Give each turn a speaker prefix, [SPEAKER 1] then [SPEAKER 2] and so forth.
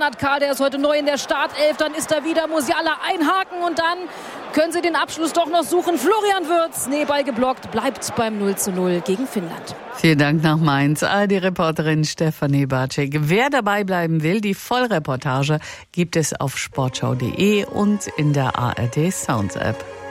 [SPEAKER 1] Lennart Kahl, der ist heute neu in der Startelf. Dann ist da wieder Musiala einhaken und dann können sie den Abschluss doch noch suchen. Florian Wirtz, Ball geblockt, bleibt beim 0:0 gegen Finnland.
[SPEAKER 2] Vielen Dank nach Mainz. Die Reporterin Stefanie Bartschek. Wer dabei bleiben will, die Vollreportage gibt es auf sportschau.de und in der ARD Sounds App.